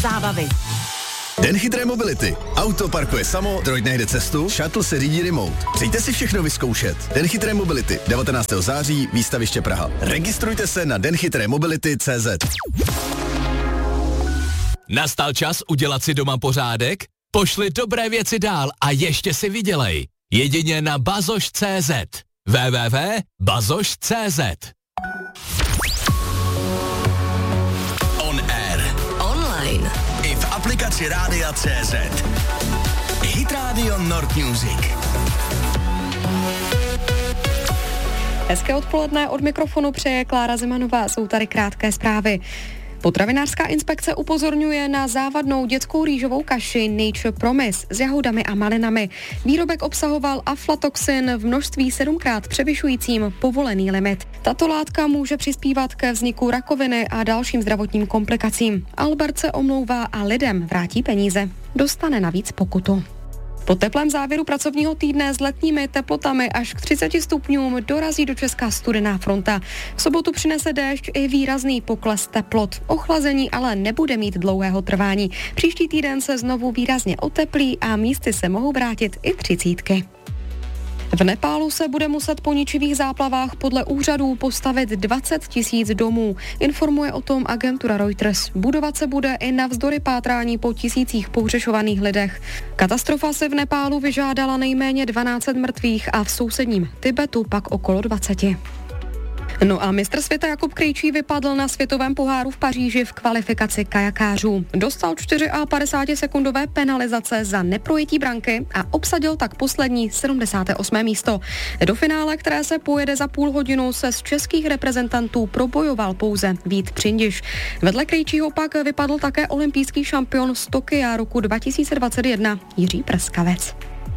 zábavy. Den chytré mobility. Auto parkuje samo, droid najde cestu, shuttle se řídí remote. Přijďte si všechno vyzkoušet. Den chytré mobility. 19. září, výstaviště Praha. Registrujte se na denchytrémobility.cz. Nastal čas udělat si doma pořádek? Pošli dobré věci dál a ještě si vydělej. Jedině na bazoš.cz. www.bazoš.cz. On air. Online. I v aplikaci Rádia CZ. Hit Radio Nord Music. Hezké odpoledne, od mikrofonu přeje Klára Zemanová, jsou tady krátké zprávy. Potravinářská inspekce upozorňuje na závadnou dětskou rýžovou kaši Nature Promise s jahodami a malinami. Výrobek obsahoval aflatoxin v množství 7krát převyšujícím povolený limit. Tato látka může přispívat ke vzniku rakoviny a dalším zdravotním komplikacím. Albert se omlouvá a lidem vrátí peníze. Dostane navíc pokutu. Po teplém závěru pracovního týdne s letními teplotami až k 30 stupňům dorazí do Česka studená fronta. V sobotu přinese déšť i výrazný pokles teplot. Ochlazení ale nebude mít dlouhého trvání. Příští týden se znovu výrazně oteplí a místy se mohou vrátit i 30. V Nepálu se bude muset po ničivých záplavách podle úřadů postavit 20 000 domů. Informuje o tom agentura Reuters. Budovat se bude i navzdory pátrání po tisících pohřešovaných lidech. Katastrofa se v Nepálu vyžádala nejméně 12 mrtvých a v sousedním Tibetu pak okolo 20. No a mistr světa Jakub Krejčí vypadl na světovém poháru v Paříži v kvalifikaci kajakářů. Dostal 54-sekundové penalizace za neprojetí branky a obsadil tak poslední 78. místo. Do finále, které se pojede za půl hodinu, se z českých reprezentantů probojoval pouze Vít Přindiš. Vedle Krejčího pak vypadl také olympijský šampion z Tokia roku 2021 Jiří Prskavec.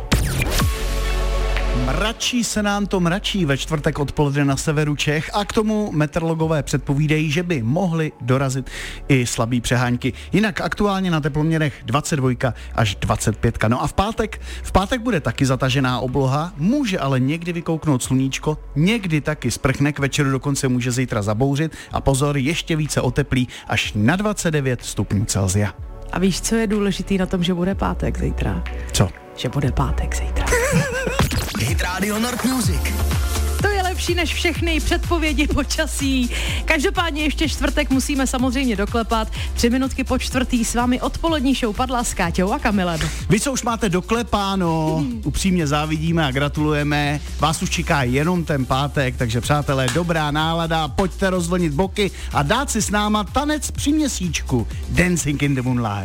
Mračí se nám to mračí ve čtvrtek odpoledne na severu Čech a k tomu meteorologové předpovídají, že by mohly dorazit i slabý přehánky. Jinak aktuálně na teploměrech 22 až 25. No a v pátek bude taky zatažená obloha, může ale někdy vykouknout sluníčko, někdy taky sprchne, k večeru dokonce může zítra zabouřit a pozor, ještě více oteplí až na 29 stupňů Celsia. A víš, co je důležitý na tom, že bude pátek zítra? Co? Že bude pátek zítra. Hit Radio Nord Music. To je lepší než všechny předpovědi počasí. Každopádně ještě čtvrtek musíme samozřejmě doklepat. 3 minutky po čtvrtý s vámi odpolední show padla s Káťou a Kamilem. Vy, co už máte doklepáno, upřímně závidíme a gratulujeme. Vás už čeká jenom ten pátek, takže přátelé, dobrá nálada, pojďte rozvlnit boky a dát si s náma tanec při měsíčku. Dancing in the Moonlight.